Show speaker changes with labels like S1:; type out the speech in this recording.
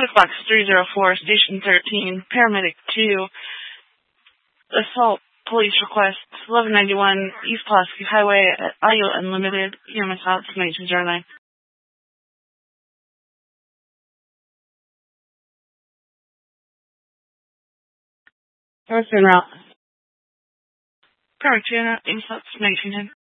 S1: Medic Box 304, Station 13, Paramedic 2, Assault Police Request, 1191 East Pulaski Highway at Audio Unlimited, EMS out 9209. What's en route? Paramedic 2, EMS out 9210.